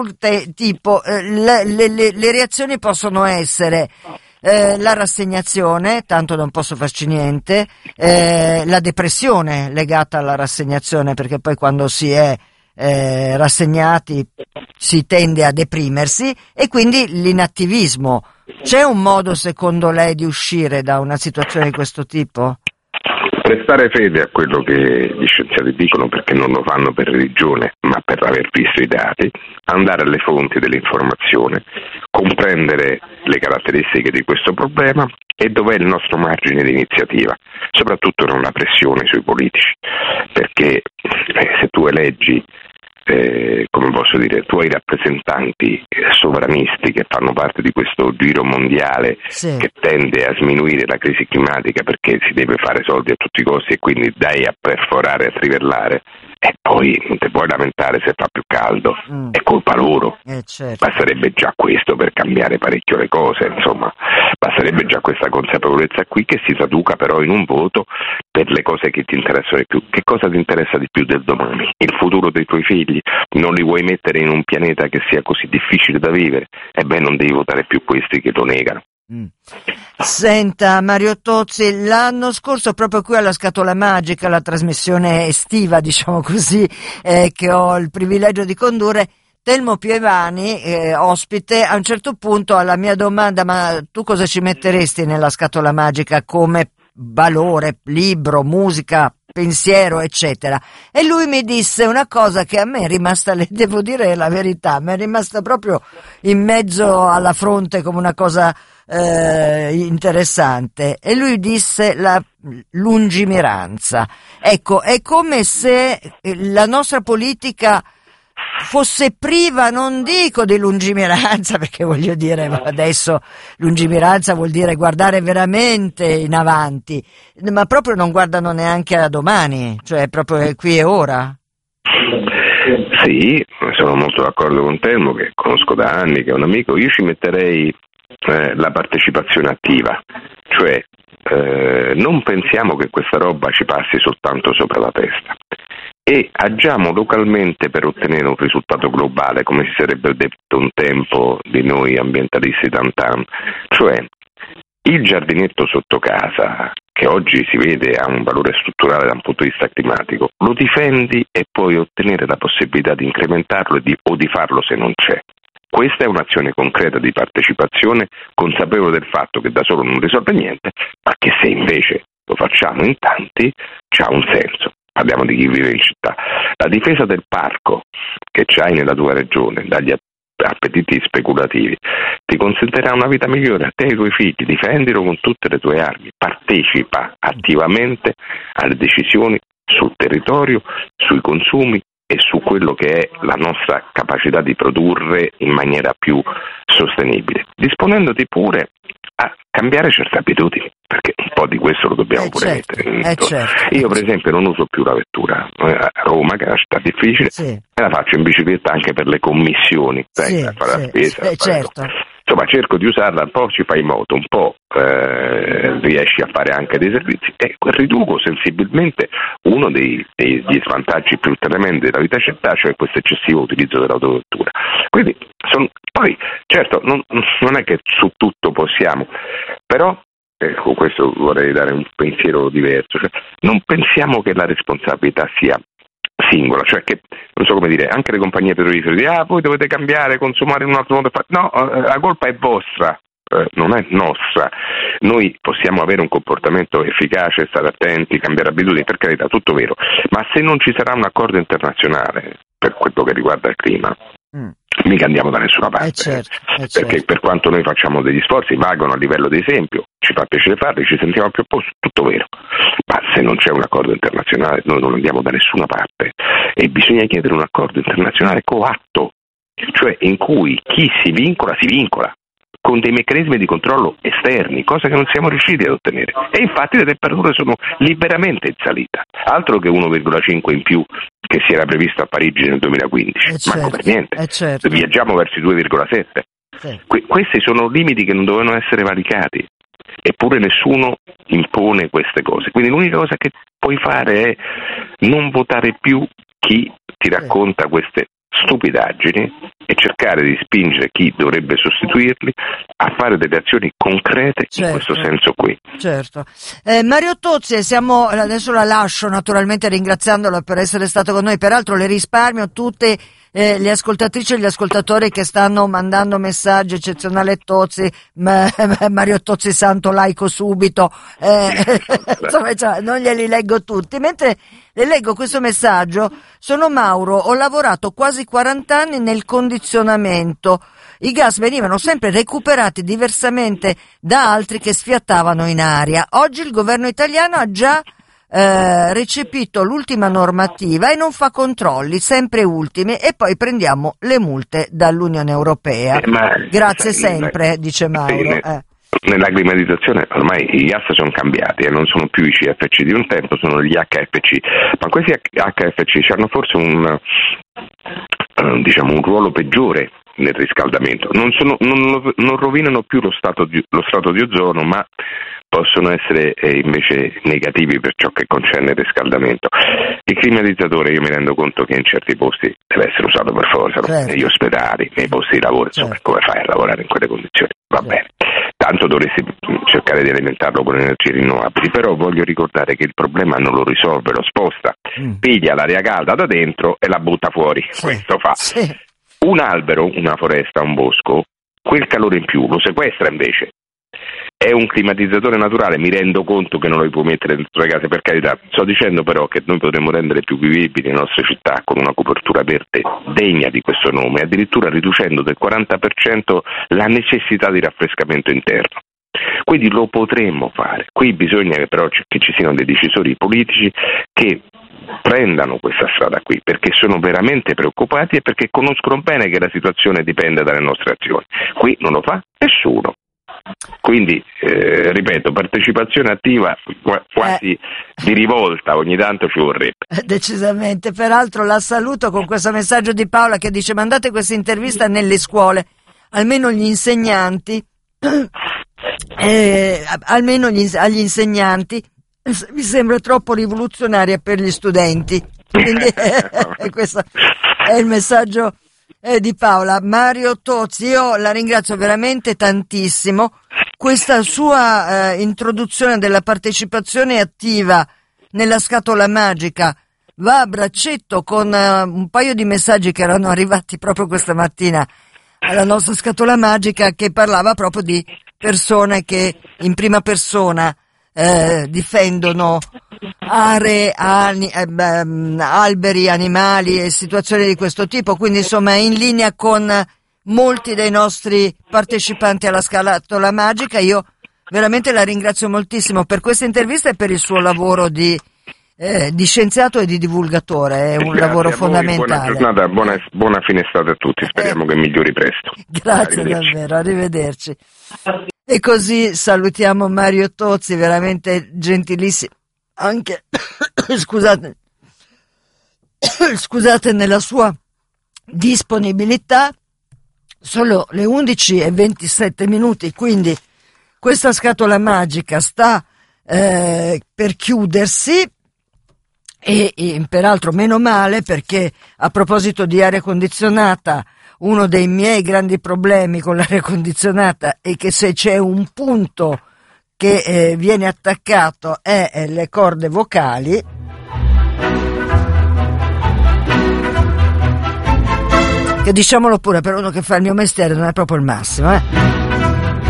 alcun tipo, le reazioni possono essere la rassegnazione, tanto non posso farci niente, la depressione legata alla rassegnazione, perché poi quando si è rassegnati si tende a deprimersi, e quindi l'inattivismo. C'è un modo, secondo lei, di uscire da una situazione di questo tipo? Prestare fede a quello che gli scienziati dicono, perché non lo fanno per religione ma per aver visto i dati, andare alle fonti dell'informazione, comprendere le caratteristiche di questo problema e dov'è il nostro margine di iniziativa, soprattutto non la pressione sui politici, perché se tu eleggi come posso dire, tu hai rappresentanti sovranisti che fanno parte di questo giro mondiale, sì, che tende a sminuire la crisi climatica perché si deve fare soldi a tutti i costi e quindi dai a perforare, a trivellare, e poi non ti puoi lamentare se fa più caldo, è colpa loro. Certo. Basterebbe già questo per cambiare parecchio le cose, insomma, basterebbe già questa consapevolezza qui, che si traduca però in un voto per le cose che ti interessano di più. Che cosa ti interessa di più del domani? Il futuro dei tuoi figli? Non li vuoi mettere in un pianeta che sia così difficile da vivere? Ebbene, non devi votare più questi che lo negano. Senta, Mario Tozzi, l'anno scorso proprio qui alla Scatola Magica, la trasmissione estiva, diciamo così, che ho il privilegio di condurre, Telmo Pievani, ospite, a un certo punto alla mia domanda: ma tu cosa ci metteresti nella Scatola Magica come valore, libro, musica, pensiero, eccetera? E lui mi disse una cosa che a me è rimasta, le devo dire la verità, mi è rimasta proprio in mezzo alla fronte come una cosa interessante, e lui disse la lungimiranza. Ecco, è come se la nostra politica fosse priva, non dico di lungimiranza, perché voglio dire, adesso lungimiranza vuol dire guardare veramente in avanti, ma proprio non guardano neanche a domani, cioè proprio qui e ora. Sì, sono molto d'accordo con Telmo, che conosco da anni, che è un amico. Io ci metterei la partecipazione attiva, cioè non pensiamo che questa roba ci passi soltanto sopra la testa e agiamo localmente per ottenere un risultato globale, come si sarebbe detto un tempo di noi ambientalisti tantam, cioè il giardinetto sotto casa, che oggi si vede ha un valore strutturale da un punto di vista climatico, lo difendi e puoi ottenere la possibilità di incrementarlo o di farlo se non c'è. Questa è un'azione concreta di partecipazione, consapevole del fatto che da solo non risolve niente, ma che se invece lo facciamo in tanti c'ha un senso. Parliamo di chi vive in città. La difesa del parco che c'hai nella tua regione dagli appetiti speculativi ti consentirà una vita migliore a te e ai tuoi figli. Difendilo con tutte le tue armi, partecipa attivamente alle decisioni sul territorio, sui consumi e su quello che è la nostra capacità di produrre in maniera più sostenibile, disponendoti pure a cambiare certe abitudini, perché un po' di questo lo dobbiamo pure mettere. Certo. Io per esempio non uso più la vettura a Roma, che è una città difficile, e la faccio in bicicletta anche per le commissioni, a fare la spesa, certo. Insomma, cerco di usarla, un po' ci fai moto, un po' riesci a fare anche dei servizi e riduco sensibilmente uno degli svantaggi più tremendi della vita città, cioè questo eccessivo utilizzo dell'autovettura. Quindi poi certo non è che su tutto possiamo, però con questo vorrei dare un pensiero diverso, cioè, non pensiamo che la responsabilità sia singola, cioè che, non so come dire, anche le compagnie petrolifere voi dovete cambiare, consumare in un altro modo, no, la colpa è vostra, non è nostra. Noi possiamo avere un comportamento efficace, stare attenti, cambiare abitudini, per carità, tutto vero, ma se non ci sarà un accordo internazionale per quello che riguarda il clima, mica andiamo da nessuna parte, certo. Perché per quanto noi facciamo degli sforzi, valgono a livello di esempio, ci fa piacere farli, ci sentiamo più a posto, tutto vero, ma se non c'è un accordo internazionale noi non andiamo da nessuna parte e bisogna chiedere un accordo internazionale coatto, cioè in cui chi si vincola con dei meccanismi di controllo esterni, cosa che non siamo riusciti ad ottenere. E infatti le temperature sono liberamente in salita, altro che 1,5 in più che si era previsto a Parigi nel 2015, manco per niente. Viaggiamo verso i 2,7. Questi sono limiti che non dovevano essere valicati, eppure nessuno impone queste cose. Quindi l'unica cosa che puoi fare è non votare più chi ti racconta queste stupidaggini e cercare di spingere chi dovrebbe sostituirli a fare delle azioni concrete, certo, in questo senso qui. Certo. Mario Tozzi, adesso la lascio naturalmente ringraziandola per essere stato con noi, peraltro le risparmio tutte le ascoltatrici e gli ascoltatori che stanno mandando messaggi, eccezionale Tozzi, Mario Tozzi santo laico subito, insomma, non glieli leggo tutti, mentre le leggo questo messaggio. Sono Mauro, ho lavorato quasi 40 anni nel condizionamento, i gas venivano sempre recuperati diversamente da altri che sfiattavano in aria. Oggi il governo italiano ha già recepito l'ultima normativa e non fa controlli, sempre ultimi, e poi prendiamo le multe dall'Unione Europea. Grazie sempre, dice Mauro. Nella climatizzazione ormai i gas sono cambiati e non sono più i CFC di un tempo, sono gli HFC, ma questi HFC hanno forse un ruolo peggiore nel riscaldamento, non rovinano più lo strato di ozono, ma possono essere invece negativi per ciò che concerne il riscaldamento. Il climatizzatore, io mi rendo conto che in certi posti deve essere usato per forza, certo, negli ospedali, nei posti di lavoro, insomma, certo, come fai a lavorare in quelle condizioni? Va bene, tanto dovresti cercare di alimentarlo con energie rinnovabili, però voglio ricordare che il problema non lo risolve, lo sposta, piglia l'aria calda da dentro e la butta fuori, questo fa. Un albero, una foresta, un bosco, quel calore in più lo sequestra invece. È un climatizzatore naturale, mi rendo conto che non lo può mettere dentro le case, per carità, sto dicendo però che noi potremmo rendere più vivibili le nostre città con una copertura verde degna di questo nome, addirittura riducendo del 40% la necessità di raffrescamento interno. Quindi lo potremmo fare, qui bisogna che però che ci siano dei decisori politici che prendano questa strada qui, perché sono veramente preoccupati e perché conoscono bene che la situazione dipende dalle nostre azioni. Qui non lo fa nessuno. Quindi, ripeto, partecipazione attiva quasi di rivolta ogni tanto ci vorrebbe. Decisamente, peraltro la saluto con questo messaggio di Paola che dice: mandate questa intervista nelle scuole, almeno gli insegnanti, agli insegnanti, mi sembra troppo rivoluzionaria per gli studenti. Quindi questo è il messaggio di Paola. Mario Tozzi, io la ringrazio veramente tantissimo. Questa sua introduzione della partecipazione attiva nella scatola magica va a braccetto con un paio di messaggi che erano arrivati proprio questa mattina alla nostra scatola magica, che parlava proprio di persone che in prima persona difendono aree, alberi, animali e situazioni di questo tipo, quindi insomma è in linea con molti dei nostri partecipanti alla scatola magica. Io veramente la ringrazio moltissimo per questa intervista e per il suo lavoro di scienziato e di divulgatore, è un lavoro fondamentale. Buona giornata, buona fine estate a tutti, speriamo che migliori presto. Grazie davvero, arrivederci. E così salutiamo Mario Tozzi, veramente gentilissimo, anche scusate nella sua disponibilità. Solo le 11:27, quindi questa scatola magica sta per chiudersi e peraltro meno male, perché a proposito di aria condizionata, uno dei miei grandi problemi con l'aria condizionata è che se c'è un punto che viene attaccato è le corde vocali. Che diciamolo pure, per uno che fa il mio mestiere non è proprio il massimo,